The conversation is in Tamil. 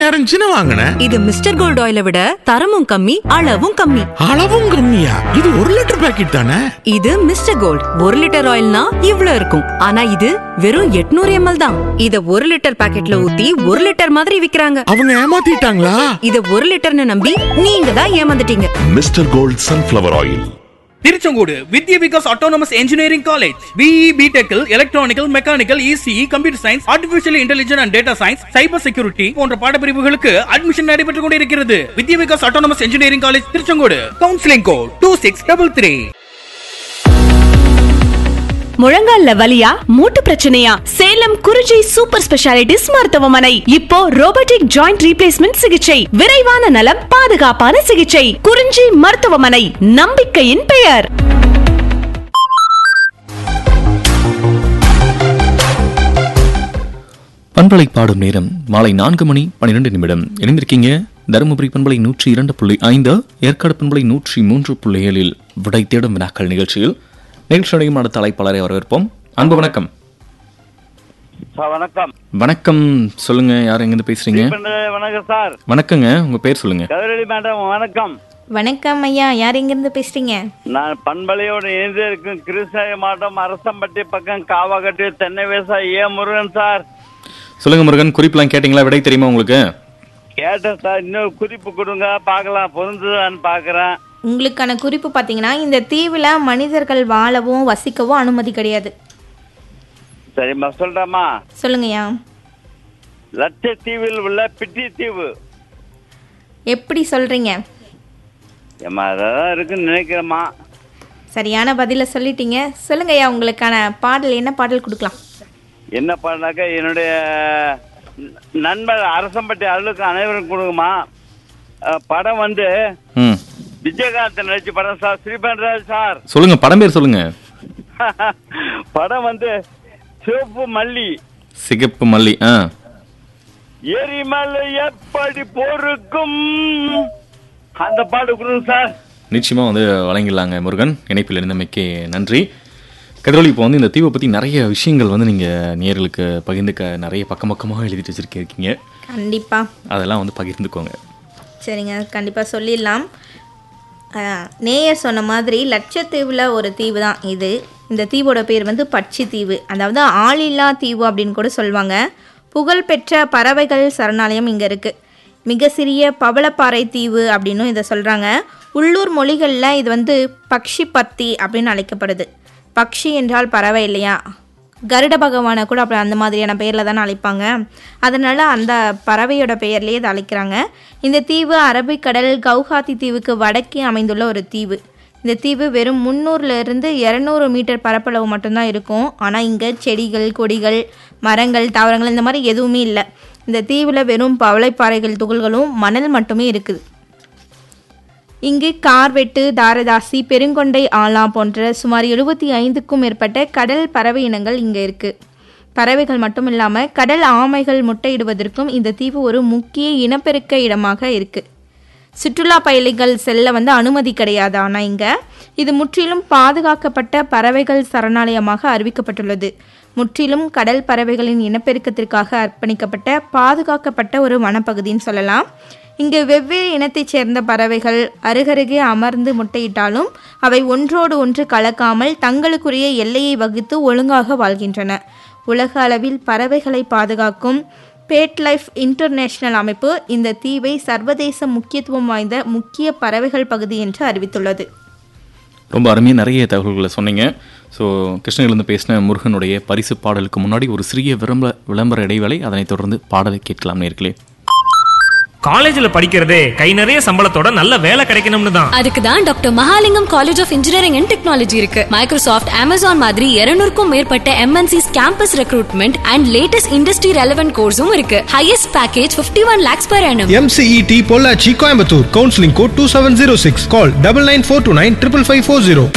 இருந்துச்சுன்னு வாங்கினேன். இது மிஸ்டர் கோல்ட் ஆயிலை விட தரமும் கம்மி, அளவும் கம்மி. அளவும் கம்மியா? இது 1 லிட்டர் பாக்கெட் தானே? இது மிஸ்டர் கோல்ட் 1 லிட்டர் ஆயில்னா இவ்ளோ இருக்கும். ஆனா இது வெறும் 800 ml தான். இத 1 லிட்டர் பாக்கெட்ல ஊத்தி 1 லிட்டர் மாதிரி விக்கிறாங்க. அவங்க ஏமாத்திட்டாங்களா? இத 1 லிட்டர்னு நம்பி நீங்க தான் ஏமாந்துட்டீங்க. Mister gold sunflower oil. Tiruchengode Vidya Vikas autonomous engineering college. BE, BTech, electronical, mechanical, ECE, computer science, artificial intelligence and data science, cyber security போன்ற பாடப்பிரிவுகளுக்கு அட்மிஷன் நடைபெற்றுக் கொண்டிருக்கிறது. வித்யா Vikas autonomous engineering college Tiruchengode. Counselling code 2633. முழங்கால்ல வலியா, மூட்டு பிரச்சனையா? சேலம் குறிஞ்சி சூப்பர் ஸ்பெஷாலிட்டிஸ் மருத்துவமனை இப்போ ரோபோட்டிக் ஜாயிண்ட் ரீப்ளேஸ்மெண்ட் சிகிச்சை, விரைவான நலம், பாதுகாப்பான சிகிச்சை. குறிஞ்சி மருத்துவமனை, நம்பிக்கையின் பெயர். பண்பலை பாடும் நேரம் மாலை 4:12 இணைந்திருக்கீங்க. தருமபுரி பண்பலை 102.5, ஏற்காடு பண்பலை 103.7 விடை தேடும் வினாக்கள் நிகழ்ச்சியில் நிகழ்ச்சியுடைய அடுத்த அழைப்பாளரை வரவேற்போம். அன்பு வணக்கம். வணக்கம். வணக்கம், சொல்லுங்க, யார் எங்கிருந்து பேசுறீங்க? வணக்கம் சார். வணக்கங்க, உங்க பேர் சொல்லுங்க. கதிரொலி மேடம் வணக்கம். வணக்கம் ஐயா, யார் எங்கிருந்து பேசுறீங்க? நான் பண்பலையோடு இணைந்து இருக்கும் கிருஷ்ணகிரி மாவட்டம் அரசம்பட்டி பக்கம் காவாக்கட்டி தென்னை விவசாயி முருகன் சார். சொல்லுங்க முருகன், குறிப்பெல்லாம் கேட்டீங்களா? விடை தெரியுமா உங்களுக்கு? கேட்டேன் சார், இன்னொரு குறிப்பு கொடுங்க பார்க்கலாம், பொருந்துதான்னு பாக்குறேன். உங்களுக்கான குறிப்பு பாத்தீங்கன்னா, இந்த தீவுல மனிதர்கள் வாழவும் வசிக்கவும் அனுமதி கிடையாது. சரிம்மா, சொல்றேம்மா. சொல்லுங்கய்யா. லட்சத்தீவில் உள்ள பிட்டி தீவு. எப்படி சொல்றீங்க? ஏம்மா அதான் இருக்குன்னு நினைக்கிறேம்மா. சரியான பதில சொல்லிட்டீங்க. சொல்லுங்கய்யா, உங்களுக்கான பாடல் என்ன பாடல் கொடுக்கலாம்? என்ன பாடலாக்கா, என்னுடைய நண்பர் அரசம்பட்டி அருளுக்கு அனைவரும் கொடுக்குமா. படம் வந்து விஜயகாந்த் நடிச்ச படம் சார், ஸ்ரீபன்ராஜ் சார். சொல்லுங்க, படம் பேர் சொல்லுங்க. படம் வந்து சிவப்பு மல்லி. சிகப்பு மல்லி. எரிமலை எப்படி பொறுக்கும், அந்த பாட்டு கொடுங்க சார். நிச்சயமா வந்து வழங்கிடலாங்க முருகன். இணைப்பில் இருந்தமைக்கு நன்றி. கதிரொலி, இப்போ வந்து இந்த தீவை பற்றி நிறைய விஷயங்கள் வந்து நீங்கள் நேயர்களுக்கு பகிர்ந்துக்க நிறைய பக்கமாக எழுதிட்டு வச்சுருக்கீங்க. கண்டிப்பாக அதெல்லாம் வந்து பகிர்ந்துக்கோங்க. சரிங்க, கண்டிப்பாக சொல்லிடலாம். நேயர் சொன்ன மாதிரி லட்சத்தீவில் ஒரு தீவு தான் இது. இந்த தீவோட பேர் வந்து பட்சி தீவு, அதாவது ஆளில்லா தீவு அப்படின்னு கூட சொல்லுவாங்க. புகழ்பெற்ற பறவைகள் சரணாலயம் இங்கே இருக்குது. மிக சிறிய பவளப்பாறை தீவு அப்படின்னும் இதை சொல்கிறாங்க. உள்ளூர் மொழிகளில் இது வந்து பக்ஷி பத்தி அப்படின்னு அழைக்கப்படுது. பக்ஷி என்றால் பறவை இல்லையா? கருட பகவானை கூட அப்படி அந்த மாதிரியான பெயரில் தானே அழைப்பாங்க. அதனால் அந்த பறவையோட பெயர்லேயே இதை அழைக்கிறாங்க. இந்த தீவு அரபிக்கடல் கவுஹாத்தி தீவுக்கு வடக்கே அமைந்துள்ள ஒரு தீவு. இந்த தீவு வெறும் 300 to 200 மீட்டர் பரப்பளவு மட்டும்தான் இருக்கும். ஆனால் இங்கே செடிகள், கொடிகள், மரங்கள், தாவரங்கள் இந்த மாதிரி எதுவுமே இல்லை. இந்த தீவில் வெறும் பவளைப்பாறைகள் துகள்களும் மணல் மட்டுமே இருக்குது. இங்கு கார்வெட்டு, தாரதாசி, பெருங்கொண்டை ஆலா போன்ற சுமார் 75க்கும் மேற்பட்ட கடல் பறவை இனங்கள் இங்கே இருக்குது. பறவைகள் மட்டும் இல்லாமல் கடல் ஆமைகள் முட்டையிடுவதற்கும் இந்த தீவு ஒரு முக்கிய இனப்பெருக்க இடமாக இருக்குது. சுற்றுலா பயணிகள் செல்ல வந்து அனுமதி கிடையாது. ஆனால் இங்கே இது முற்றிலும் பாதுகாக்கப்பட்ட பறவைகள் சரணாலயமாக அறிவிக்கப்பட்டுள்ளது. முற்றிலும் கடல் பறவைகளின் இனப்பெருக்கத்திற்காக அர்ப்பணிக்கப்பட்ட பாதுகாக்கப்பட்ட ஒரு வனப்பகுதின்னு சொல்லலாம். இங்கு வெவ்வேறு இனத்தைச் சேர்ந்த பறவைகள் அருகருகே அமர்ந்து முட்டையிட்டாலும் அவை ஒன்றோடு ஒன்று கலக்காமல் தங்களுக்குரிய எல்லையை வகுத்து ஒழுங்காக வாழ்கின்றன. உலக அளவில் பறவைகளை பாதுகாக்கும் பேட் லைஃப் இன்டர்நேஷனல் அமைப்பு இந்த தீவை சர்வதேச முக்கியத்துவம் வாய்ந்த முக்கிய பறவைகள் பகுதி என்று அறிவித்துள்ளது. ரொம்ப அருமையாக நிறைய தகவல்களை சொன்னீங்க. ஸோ கிருஷ்ணகிரிலேருந்து பேசின முருகனுடைய பரிசு பாடலுக்கு முன்னாடி ஒரு சிறிய விளம்பர இடைவேளை, அதனைத் தொடர்ந்து பாடலை கேட்கலாம் நேர்களே. காலேஜ்ல படிக்கிறதே கை நிறைய சம்பளத்தோட நல்ல வேலை கிடைக்கணும்னு தான். அதுக்கு தான் doctor Mahalingam college of engineering and technology இருக்கு. மைக்ரோசாஃப்ட், அமேசான் மாதிரி 200க்கும் மேற்பட்ட MNCs campus recruitment and latest industry relevant கோர்ஸும் இருக்கு. Highest package 51 lakhs per annum. MCET Pollachi, Coimbatore. Counselling code 2706. கால் 9942955540.